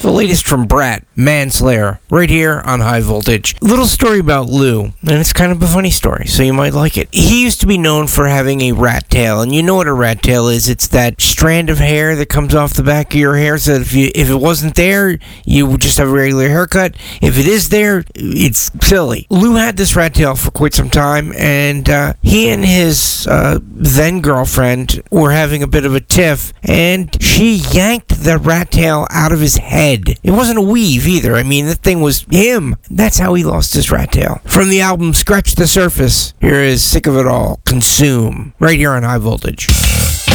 The latest from Brat, Manslayer, right here on High Voltage. Little story about Lou, and it's kind of a funny story, so you might like it. He used to be known for having a rat tail, and you know what a rat tail is. It's that strand of hair that comes off the back of your hair, so that if it wasn't there, you would just have a regular haircut. If it is there, it's silly. Lou had this rat tail for quite some time, and he and his then girlfriend were having a bit of a tiff, and she yanked the rat tail out of his head. It wasn't a weave either. I mean, that thing was him. That's how he lost his rat tail. From the album Scratch the Surface, here is Sick of It All, Consume, right here on High Voltage.